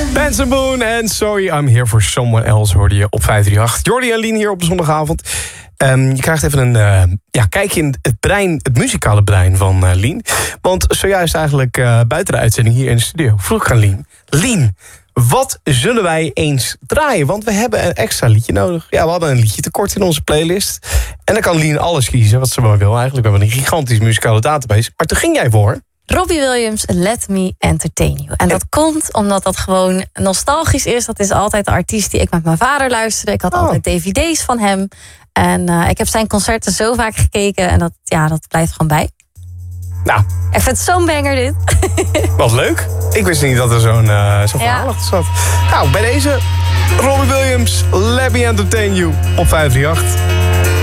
Benson Boone en Sorry I'm Here For Someone Else hoorde je op 538. Jordi en Lien hier op de zondagavond. Je krijgt even een kijkje in het muzikale brein van Lien. Want zojuist eigenlijk buiten de uitzending hier in de studio vroeg ik aan Lien. Lien, wat zullen wij eens draaien? Want we hebben een extra liedje nodig. Ja, we hadden een liedje tekort in onze playlist. En dan kan Lien alles kiezen wat ze maar wil. Eigenlijk we hebben een gigantische muzikale database. Maar toen ging jij voor Robbie Williams, Let Me Entertain You. En dat komt omdat dat gewoon nostalgisch is. Dat is altijd de artiest die ik met mijn vader luisterde. Ik had altijd dvd's van hem. En ik heb zijn concerten zo vaak gekeken. En dat blijft gewoon bij. Nou, ik vind het zo'n banger dit. Wat leuk. Ik wist niet dat er zo'n verhaal achter zat. Nou, bij deze Robbie Williams, Let Me Entertain You op 538.